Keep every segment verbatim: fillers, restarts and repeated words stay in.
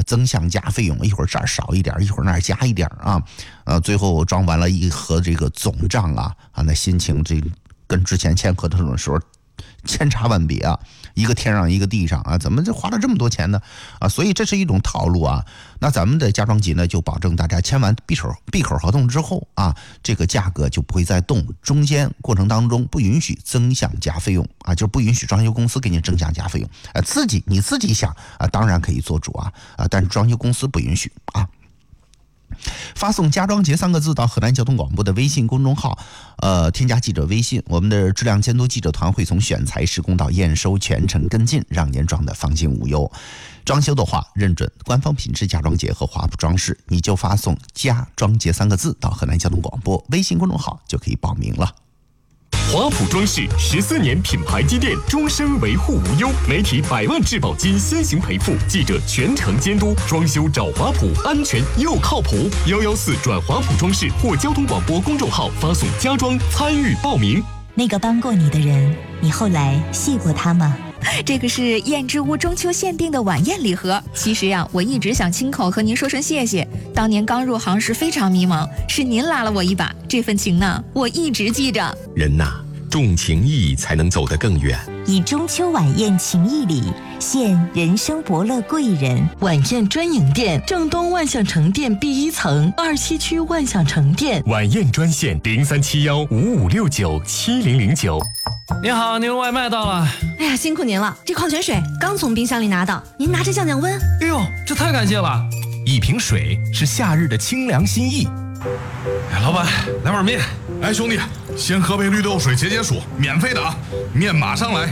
增项加费用，一会儿这儿少一点，一会儿那儿加一点啊，呃，最后装完了一盒这个总账啊啊，那心情这跟之前签合同的时候千差万别啊，一个天上一个地上啊，怎么就花了这么多钱呢？啊，所以这是一种套路啊。那咱们的家装集呢，就保证大家签完闭口闭口合同之后啊，这个价格就不会再动，中间过程当中不允许增项加费用啊，就不允许装修公司给你增项加费用啊，自己你自己想啊，当然可以做主啊啊，但是装修公司不允许啊。发送家装节三个字到河南交通广播的微信公众号，呃，添加记者微信，我们的质量监督记者团会从选材施工到验收全程跟进，让您装的放心无忧。装修的话，认准官方品质家装节和华普装饰，你就发送家装节三个字到河南交通广播微信公众号就可以报名了。 华普装饰十四年品牌积淀，终身维护无忧，媒体百万质保金先行赔付，记者全程监督，装修找华普，安全又靠谱。幺幺四转华普装饰或交通广播公众号发送家装参与报名。 那个帮过你的人，你后来谢过他吗？ 这个是燕之屋中秋限定的晚宴礼盒。其实呀，我一直想亲口和您说声谢谢。当年刚入行时非常迷茫，是您拉了我一把，这份情呢，我一直记着。 人呐，重情义才能走得更远。 以中秋晚宴情谊礼献人生伯乐贵人。 晚宴专营店，正东万象城店 B 一层，二七区万象城店。 晚宴专线零三七幺五五六九七零零九。 你好，您外卖到了。 哎呀，辛苦您了，这矿泉水刚从冰箱里拿到，您拿着降降温。 哎呦，这太感谢了！ 一瓶水是夏日的清凉心意。 哎，老板，来碗面。 哎，兄弟，先喝杯绿豆水解解暑，免费的啊，面马上来。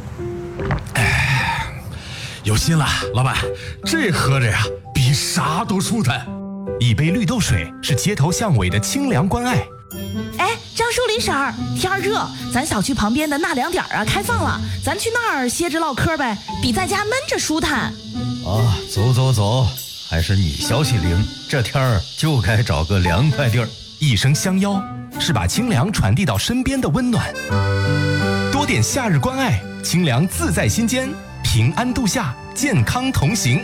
哎，有心了，老板，这喝着呀，比啥都舒坦。一杯绿豆水是街头巷尾的清凉关爱。 哎，张淑丽婶儿，天热，咱小区旁边的纳凉点啊开放了，咱去那儿歇着唠嗑呗，比在家闷着舒坦。 啊，走走走，还是你消息灵，这天儿就该找个凉快地儿。 一声相邀，是把清凉传递到身边的温暖。多点夏日关爱，清凉自在心间，平安度夏，健康同行。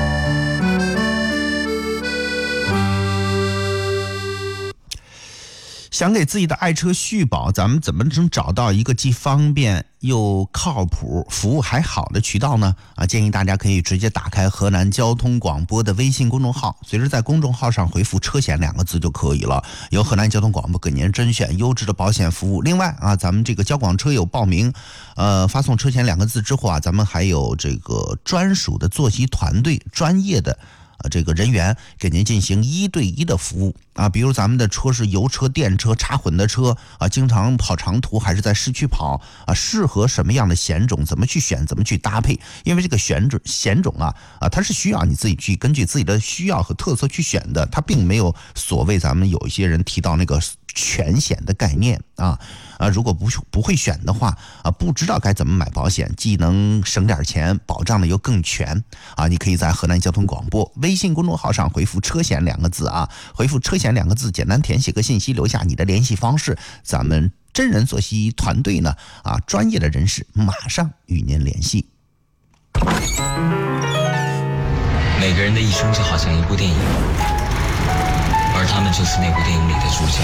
想给自己的爱车续保，咱们怎么能找到一个既方便又靠谱、服务还好的渠道呢？啊，建议大家可以直接打开河南交通广播的微信公众号，随时在公众号上回复车险两个字就可以了，由河南交通广播给您甄选优质的保险服务。另外啊，咱们这个交广车友报名，呃，发送车险两个字之后啊，咱们还有这个专属的作息团队，专业的呃，这个人员给您进行一对一的服务啊，比如咱们的车是油车、电车、插混的车啊，经常跑长途还是在市区跑啊，适合什么样的险种，怎么去选，怎么去搭配？因为这个选种险种啊啊，它是需要你自己去根据自己的需要和特色去选的，它并没有所谓咱们有一些人提到那个全险的概念啊啊，如果不不会选的话啊，不知道该怎么买保险，既能省点钱，保障的又更全啊，你可以在河南交通广播微信公众号上回复车险两个字啊，回复车险两个字，简单填写个信息，留下你的联系方式，咱们真人作息团队呢啊，专业的人士马上与您联系。 每个人的一生就好像一部电影，而他们就是那部电影里的主角。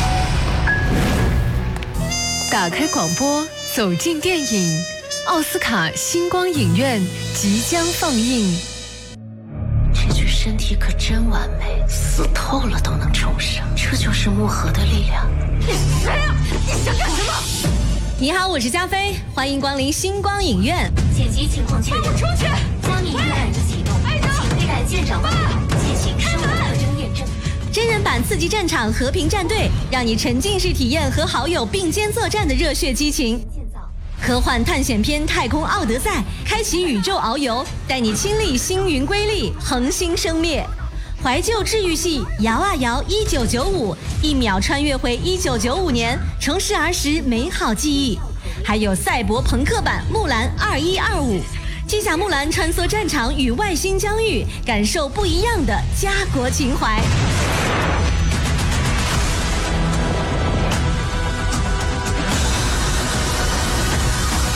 打开广播，走进电影，奥斯卡星光影院即将放映。 这具身体可真完美，死透了都能重生，这就是木盒的力量。你是谁啊？你想干什么？ 你好，我是加菲，欢迎光临星光影院。 紧急情况确认， 出去！ 加密敏感机启动，请佩戴舰长帽，进行生物特征验证。 真人版刺激战场和平战队，让你沉浸式体验和好友并肩作战的热血激情。科幻探险片《太空奥德赛》，开启宇宙遨游，带你亲历星云瑰丽，恒星生灭。怀旧治愈系《摇啊摇一九九五》，一秒穿越回一九九五年，重拾儿时美好记忆。还有赛博朋克版《木兰二一二五》，机甲木兰穿梭战场与外星疆域，感受不一样的家国情怀。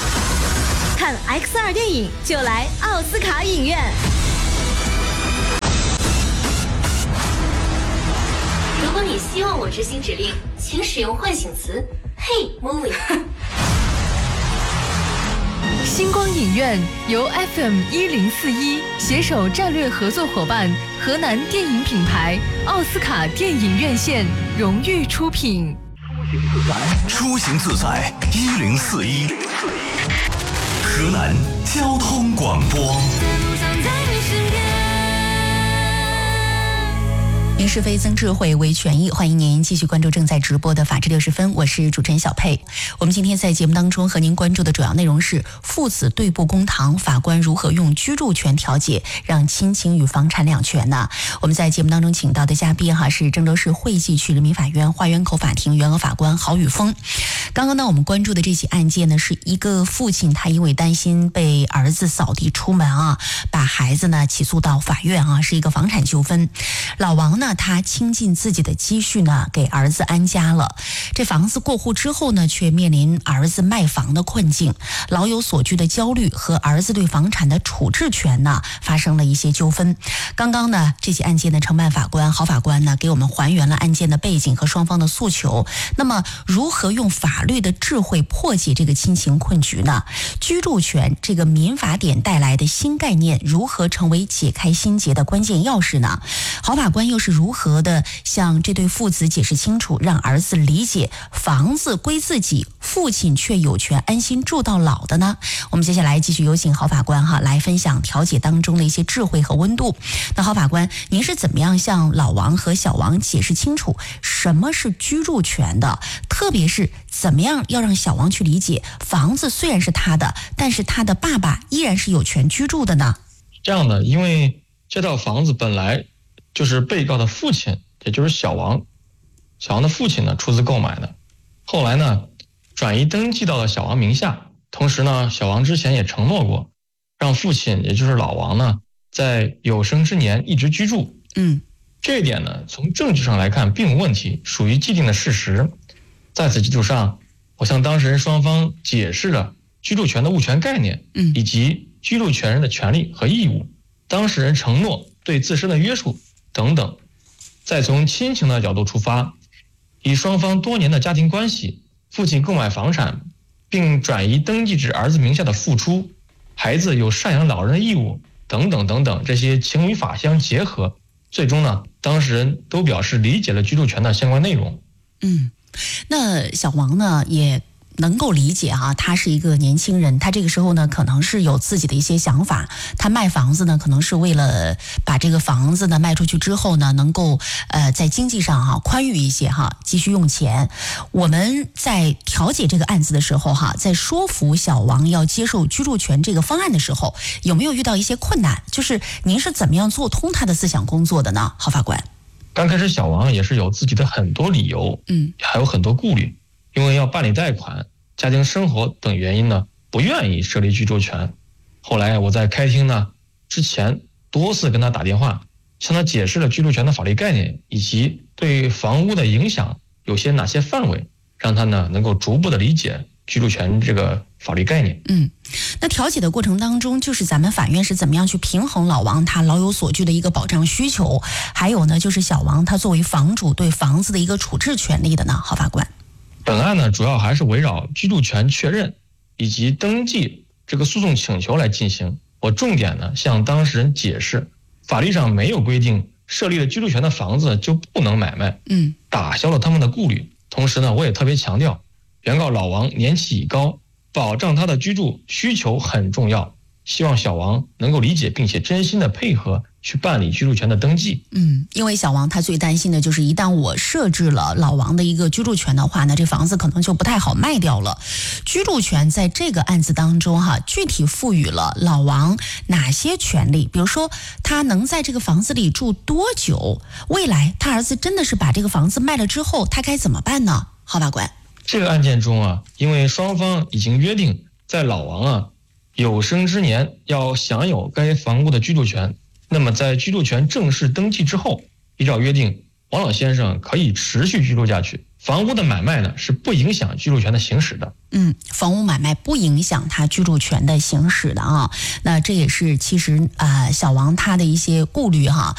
看 X 二 电影就来奥斯卡影院。 希望我执行指令，请使用唤醒词 Hey Movie。 星光影院由 F M 一零四一携手战略合作伙伴河南电影品牌奥斯卡电影院线荣誉出品。 出行自在一零四一，河南交通广播。 民是非曾智慧为权益，欢迎您继续关注正在直播的法治六十分，我是主持人小佩。我们今天在节目当中和您关注的主要内容是父子对簿公堂，法官如何用居住权调解让亲情与房产两全呢？我们在节目当中请到的嘉宾哈是郑州市惠济区人民法院花园口法庭原额法官郝宇峰。刚刚呢我们关注的这起案件呢，是一个父亲他因为担心被儿子扫地出门啊，把孩子呢起诉到法院啊，是一个房产纠纷。老王呢他倾尽自己的积蓄呢给儿子安家了，这房子过户之后呢，却面临儿子卖房的困境，老有所居的焦虑和儿子对房产的处置权呢发生了一些纠纷。刚刚呢这起案件的承办法官郝法官呢给我们还原了案件的背景和双方的诉求。那么如何用法律的智慧破解这个亲情困局呢？居住权这个民法典带来的新概念如何成为解开心结的关键钥匙呢？郝法官又是如何的向这对父子解释清楚，让儿子理解房子归自己，父亲却有权安心住到老的呢？我们接下来继续有请郝法官哈来分享调解当中的一些智慧和温度。那郝法官，您是怎么样向老王和小王解释清楚什么是居住权的？特别是怎么样要让小王去理解房子虽然是他的，但是他的爸爸依然是有权居住的呢？ 这样的，因为这套房子本来就是被告的父亲，也就是小王，小王的父亲呢出资购买的，后来呢转移登记到了小王名下。同时呢，小王之前也承诺过，让父亲也就是老王呢，在有生之年一直居住。 嗯， 这一点呢，从证据上来看并无问题，属于既定的事实。在此基础上，我向当事人双方解释了居住权的物权概念， 嗯， 以及居住权人的权利和义务，当事人承诺对自身的约束等等。再从亲情的角度出发，以双方多年的家庭关系，父亲购买房产并转移登记至儿子名下的付出，孩子有赡养老人的义务等等等等，这些情与法相结合，最终呢，当事人都表示理解了居住权的相关内容。 嗯，那小王呢也能够理解啊，他是一个年轻人，他这个时候呢可能是有自己的一些想法，他卖房子呢可能是为了把这个房子呢卖出去之后呢能够呃在经济上哈、啊、宽裕一些哈，继续用钱。我们在调解这个案子的时候哈，在说服小王要接受居住权这个方案的时候，有没有遇到一些困难？就是您是怎么样做通他的思想工作的呢？郝法官。 刚开始小王也是有自己的很多理由， 嗯， 还有很多顾虑，因为要办理贷款、家庭生活等原因呢，不愿意设立居住权。后来我在开庭呢之前多次跟他打电话，向他解释了居住权的法律概念以及对房屋的影响有些哪些范围，让他呢能够逐步的理解居住权这个法律概念。 嗯，那调解的过程当中，就是咱们法院是怎么样去平衡老王他老有所居的一个保障需求，还有呢就是小王他作为房主对房子的一个处置权利的呢？郝法官。 本案呢主要还是围绕居住权确认以及登记这个诉讼请求来进行。我重点呢向当事人解释，法律上没有规定设立了居住权的房子就不能买卖， 嗯， 打消了他们的顾虑。同时呢，我也特别强调，原告老王年纪已高，保障他的居住需求很重要，希望小王能够理解并且真心的配合去办理居住权的登记。 嗯，因为小王他最担心的就是一旦我设置了老王的一个居住权的话呢，这房子可能就不太好卖掉了。居住权在这个案子当中哈，具体赋予了老王哪些权利？比如说他能在这个房子里住多久？未来他儿子真的是把这个房子卖了之后，他该怎么办呢？郝法官。 这个案件中啊，因为双方已经约定在老王啊有生之年要享有该房屋的居住权，那么在居住权正式登记之后，依照约定，王老先生可以持续居住下去。房屋的买卖呢是不影响居住权的行使的。 嗯，房屋买卖不影响他居住权的行使的啊。那这也是其实啊、呃、小王他的一些顾虑哈。